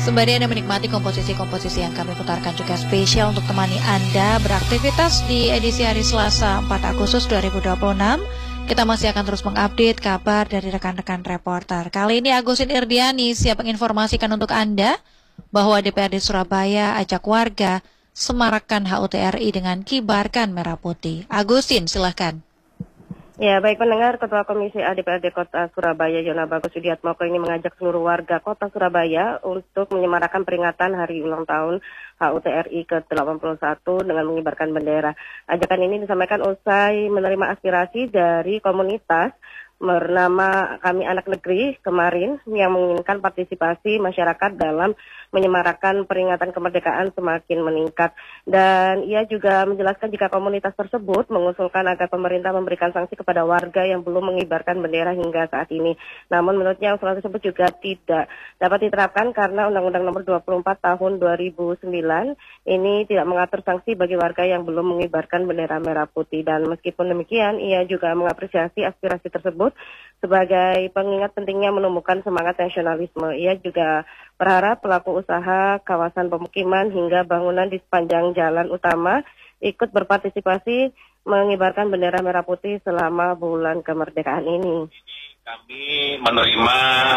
Sembari Anda menikmati komposisi-komposisi yang kami putarkan juga spesial untuk temani Anda beraktivitas di edisi hari Selasa 4 Agustus 2026. Kita masih akan terus mengupdate kabar dari rekan-rekan reporter. Kali ini Agusin Irdiani siap menginformasikan untuk Anda bahwa DPRD Surabaya ajak warga semarakkan HUT RI dengan kibarkan merah putih. Agusin, silahkan. Ya, baik pendengar, Ketua Komisi A DPRD Kota Surabaya, Yona Bagus Widiatmoko ini mengajak seluruh warga Kota Surabaya untuk menyemarakan peringatan hari ulang tahun HUT RI ke-81 dengan mengibarkan bendera. Ajakan ini disampaikan usai menerima aspirasi dari komunitas bernama Kami Anak Negeri kemarin yang menginginkan partisipasi masyarakat dalam menyemarakan peringatan kemerdekaan semakin meningkat. Dan ia juga menjelaskan jika komunitas tersebut mengusulkan agar pemerintah memberikan sanksi kepada warga yang belum mengibarkan bendera hingga saat ini. Namun menurutnya usulan tersebut juga tidak dapat diterapkan karena Undang-Undang Nomor 24 Tahun 2009 ini tidak mengatur sanksi bagi warga yang belum mengibarkan bendera merah putih. Dan meskipun demikian, ia juga mengapresiasi aspirasi tersebut sebagai pengingat pentingnya menumbuhkan semangat nasionalisme. Ia juga berharap pelaku usaha kawasan pemukiman hingga bangunan di sepanjang jalan utama ikut berpartisipasi mengibarkan bendera merah putih selama bulan kemerdekaan ini. Kami menerima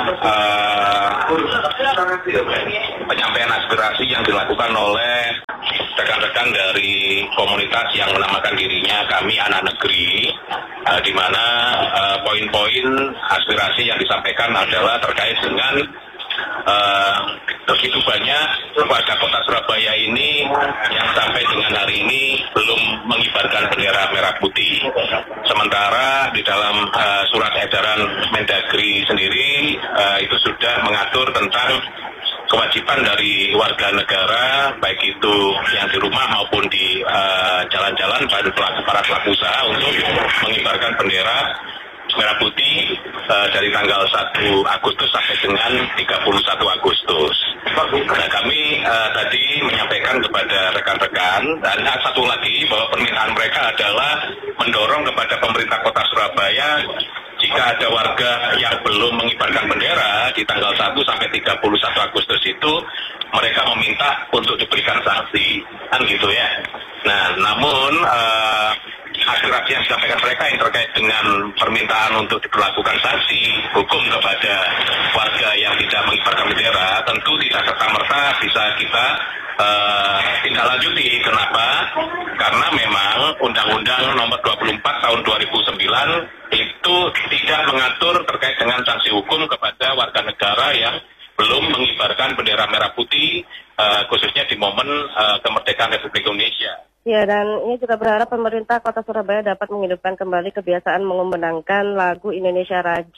penyampaian aspirasi yang dilakukan oleh rekan-rekan dari komunitas yang menamakan dirinya Kami Anak Negeri, di mana poin-poin aspirasi yang disampaikan adalah terkait dengan begitu banyak warga Kota Surabaya ini yang sampai dengan hari ini belum mengibarkan bendera merah putih. Sementara di dalam surat edaran Mendagri sendiri itu sudah mengatur tentang kewajiban dari warga negara, baik itu yang di rumah maupun di jalan-jalan, para pelaku usaha untuk mengibarkan bendera merah putih dari tanggal 1 Agustus sampai dengan 31 Agustus. Nah, kami tadi menyampaikan kepada rekan-rekan, dan satu lagi bahwa permintaan mereka adalah mendorong kepada pemerintah Kota Surabaya jika ada warga yang belum mengibarkan bendera di tanggal 1 sampai 31 Agustus itu, mereka meminta untuk diberikan sanksi, kan gitu ya. Nah, namun aspirasi yang disampaikan mereka yang terkait dengan permintaan untuk diberlakukan sanksi hukum kepada warga yang tidak mengibarkan bendera tentu tidak serta-merta bisa kita tindak lanjuti. Kenapa? Karena memang Undang-Undang Nomor 24 Tahun 2009 itu tidak mengatur terkait dengan sanksi hukum kepada warga negara yang belum mengibarkan bendera merah putih, khususnya di momen kemerdekaan Republik Indonesia. Ya, dan ini juga berharap pemerintah Kota Surabaya dapat menghidupkan kembali kebiasaan mengumandangkan lagu Indonesia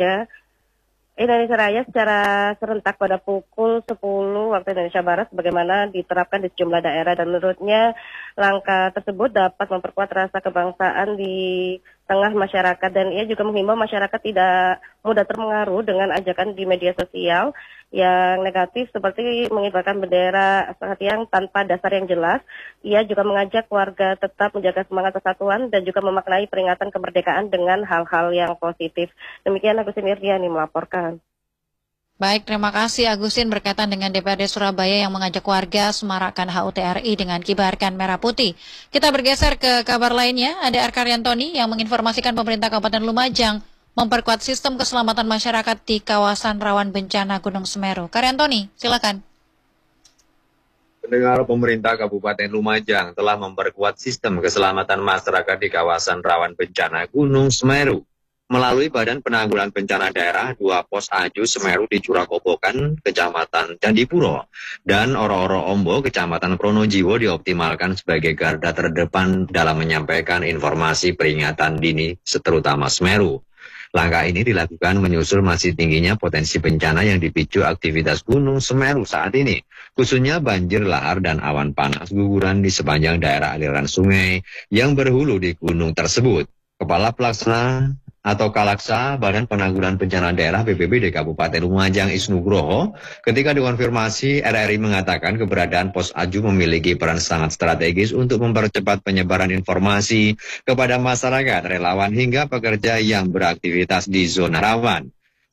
Raya secara serentak pada pukul 10 waktu Indonesia Barat sebagaimana diterapkan di sejumlah daerah. Dan menurutnya langkah tersebut dapat memperkuat rasa kebangsaan di tengah masyarakat, dan ia juga menghimbau masyarakat tidak mudah terpengaruh dengan ajakan di media sosial yang negatif seperti mengibarkan bendera saat yang tanpa dasar yang jelas. Ia juga mengajak warga tetap menjaga semangat persatuan dan juga memaknai peringatan kemerdekaan dengan hal-hal yang positif. Demikian Agusin Irdiani melaporkan. Baik, terima kasih Agusin berkaitan dengan DPRD Surabaya yang mengajak warga semarakkan HUT RI dengan kibarkan merah putih. Kita bergeser ke kabar lainnya, ada Arkaryantoni yang menginformasikan pemerintah Kabupaten Lumajang memperkuat sistem keselamatan masyarakat di kawasan rawan bencana Gunung Semeru. Karyantoni, silakan. Pendengar, pemerintah Kabupaten Lumajang telah memperkuat sistem keselamatan masyarakat di kawasan rawan bencana Gunung Semeru melalui Badan Penanggulangan Bencana Daerah 2 Pos Aju Semeru di Curakobokan, Kecamatan Candipuro, dan Oro-Oro Ombo, Kecamatan Pronojiwo dioptimalkan sebagai garda terdepan dalam menyampaikan informasi peringatan dini terutama Semeru. Langkah ini dilakukan menyusul masih tingginya potensi bencana yang dipicu aktivitas Gunung Semeru saat ini, khususnya banjir lahar dan awan panas guguran di sepanjang daerah aliran sungai yang berhulu di gunung tersebut. Kepala Pelaksana atau Kalaksa Badan Penanggulangan Bencana Daerah BPBD Kabupaten Lumajang Isnugroho ketika dikonfirmasi RRI mengatakan keberadaan Pos Aju memiliki peran sangat strategis untuk mempercepat penyebaran informasi kepada masyarakat, relawan hingga pekerja yang beraktivitas di zona rawan.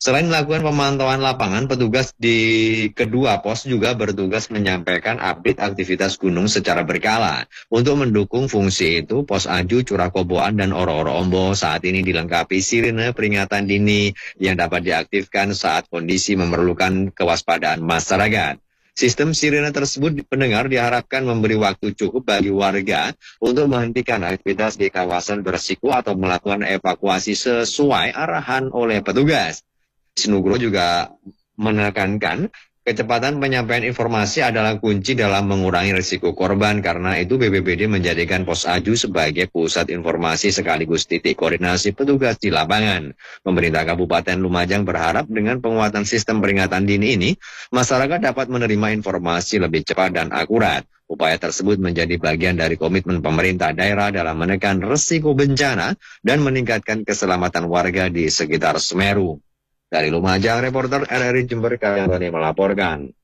Selain melakukan pemantauan lapangan, petugas di kedua pos juga bertugas menyampaikan update aktivitas gunung secara berkala. Untuk mendukung fungsi itu, Pos Aju, Curah Koboan, dan Oro-Oro Ombo saat ini dilengkapi sirine peringatan dini yang dapat diaktifkan saat kondisi memerlukan kewaspadaan masyarakat. Sistem sirine tersebut pendengar diharapkan memberi waktu cukup bagi warga untuk menghentikan aktivitas di kawasan berisiko atau melakukan evakuasi sesuai arahan oleh petugas. Nugroho juga menekankan kecepatan penyampaian informasi adalah kunci dalam mengurangi risiko korban. Karena itu BPBD menjadikan Pos Aju sebagai pusat informasi sekaligus titik koordinasi petugas di lapangan. Pemerintah Kabupaten Lumajang berharap dengan penguatan sistem peringatan dini ini, masyarakat dapat menerima informasi lebih cepat dan akurat. Upaya tersebut menjadi bagian dari komitmen pemerintah daerah dalam menekan risiko bencana dan meningkatkan keselamatan warga di sekitar Semeru. Dari Lumajang, reporter RRI Jember Karyani melaporkan.